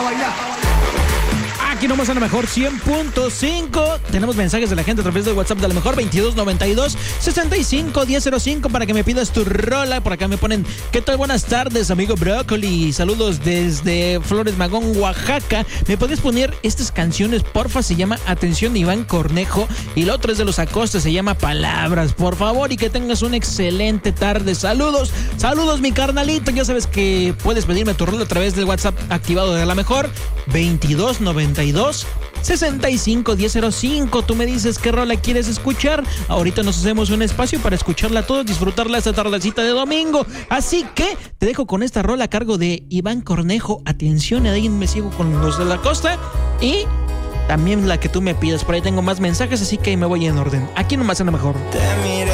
Aquí nomás a lo mejor 100.5. Tenemos mensajes de la gente a través del WhatsApp de lo mejor 2292-65-1005 para que me pidas tu rola. Por acá me ponen: ¿qué tal? Buenas tardes, amigo Brócoli. Saludos desde Flores Magón, Oaxaca. ¿Me podrías poner estas canciones, porfa? Se llama Atención de Iván Cornejo y la otra es de Los Acosta, se llama Palabras, por favor. Y que tengas una excelente tarde. Saludos, mi carnalito. Ya sabes que puedes pedirme tu rola a través del WhatsApp activado de la mejor 2292-65-1005. Tú me dices qué rola quieres escuchar. Ahorita nos hacemos un espacio para escucharla a todos, disfrutarla esta tardecita de domingo. Así que te dejo con esta rola a cargo de Iván Cornejo. Atención, de ahí me sigo con Los de la Costa y también la que tú me pidas. Por ahí tengo más mensajes, así que me voy en orden. Aquí nomás en lo mejor. Te miré